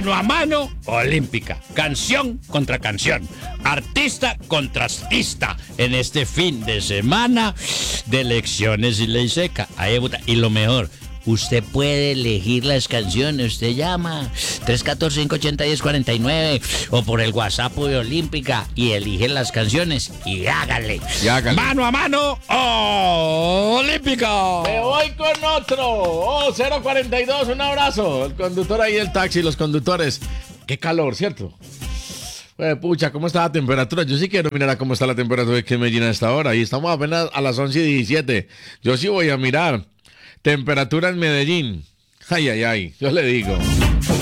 mano a mano olímpica. Canción contra canción. Artista contra artista. En este fin de semana de elecciones y ley seca. Ahí vota. Y lo mejor, usted puede elegir las canciones. Usted llama 314-580-1049 o por el WhatsApp de Olímpica y elige las canciones y hágale. Mano a mano Olímpica. Me voy con otro. 042, un abrazo. El conductor ahí del taxi, los conductores. Qué calor, ¿cierto? Pucha, ¿cómo está la temperatura? Yo sí quiero mirar a cómo está la temperatura aquí en Medellín a esta hora. Y estamos apenas a las 11:17. Yo sí voy a mirar. Temperatura en Medellín. Ay, ay, ay. Yo le digo.